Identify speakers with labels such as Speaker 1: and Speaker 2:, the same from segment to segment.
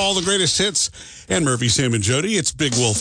Speaker 1: all the greatest hits. And Murphy, Sam, and Jody. It's Big Wolf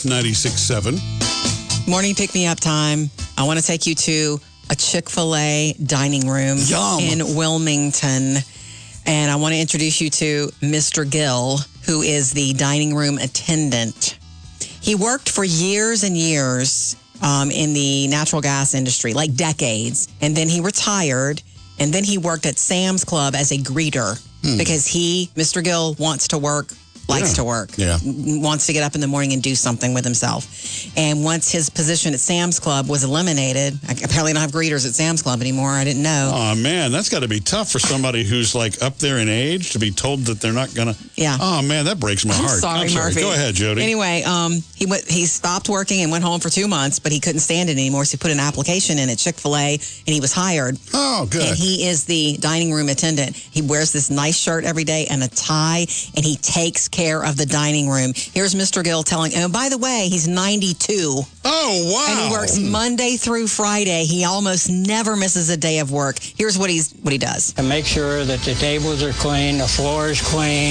Speaker 1: 96.7.
Speaker 2: Morning pick-me-up time. I want to take you to a Chick-fil-A dining room in Wilmington. And I want to introduce you to Mr. Gill, who is the dining room attendant. He worked for years and years in the natural gas industry, like decades. And then he retired, and then he worked at Sam's Club as a greeter because Mr. Gill, wants to work. Likes to work. Wants to get up in the morning and do something with himself. And once his position at Sam's Club was eliminated, apparently don't have greeters at Sam's Club anymore. I didn't know.
Speaker 1: Oh, man, that's got to be tough for somebody who's like up there in age to be told that they're not going to.
Speaker 2: Yeah.
Speaker 1: Oh, man, that breaks my heart.
Speaker 2: I'm sorry, Murphy.
Speaker 1: Go ahead, Jody.
Speaker 2: Anyway, he stopped working and went home for 2 months, but he couldn't stand it anymore, so he put an application in at Chick-fil-A, and he was hired.
Speaker 1: Oh, good.
Speaker 2: And he is the dining room attendant. He wears this nice shirt every day and a tie, and he takes care of the dining room. Here's Mr. Gill telling, and by the way, he's 92.
Speaker 1: Oh, wow.
Speaker 2: And he works Monday through Friday. He almost never misses a day of work. Here's what he does.
Speaker 3: To make sure that the tables are clean, the floor is clean.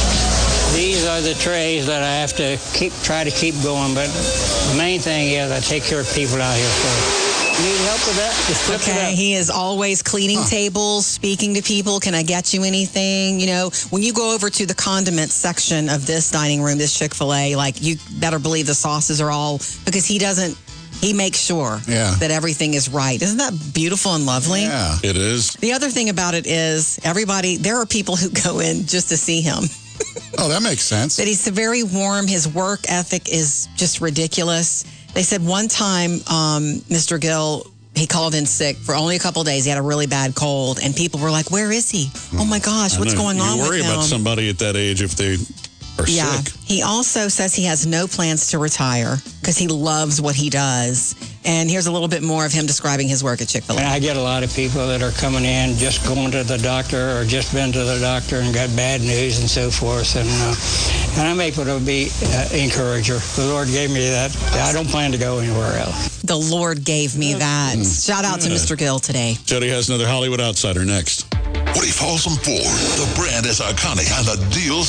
Speaker 3: These are the trays that I have to try to keep going, but the main thing is I take care of people out here first. Need help with that? Just flip it up.
Speaker 2: He is always cleaning tables, speaking to people. Can I get you anything? You know, when you go over to the condiment section of this dining room, this Chick-fil-A, like, you better believe the sauces are all, because he makes sure that everything is right. Isn't that beautiful and lovely?
Speaker 1: Yeah, it is.
Speaker 2: The other thing about it is there are people who go in just to see him.
Speaker 1: Oh, that makes sense.
Speaker 2: That he's very warm. His work ethic is just ridiculous. They said one time, Mr. Gill, he called in sick for only a couple of days. He had a really bad cold, and people were like, "Where is he? Oh my gosh, what's going on with him?"
Speaker 1: You worry about somebody at that age if they are sick.
Speaker 2: He also says he has no plans to retire because he loves what he does. And here's a little bit more of him describing his work at Chick-fil-A.
Speaker 3: And I get a lot of people that are coming in just going to the doctor or just been to the doctor and got bad news and so forth. And I'm able to be encourager. The Lord gave me that. I don't plan to go anywhere else.
Speaker 2: The Lord gave me that. Shout out to Mr. Gill today.
Speaker 1: Jody has another Hollywood Outsider next.
Speaker 4: What he falls on for? The brand is iconic and the deals